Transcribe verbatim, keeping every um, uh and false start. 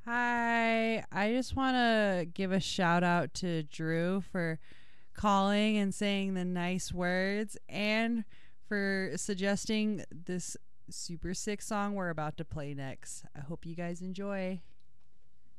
Hi. I just want to give a shout out to Drew for calling and saying the nice words and for suggesting this super sick song we're about to play next. I hope you guys enjoy.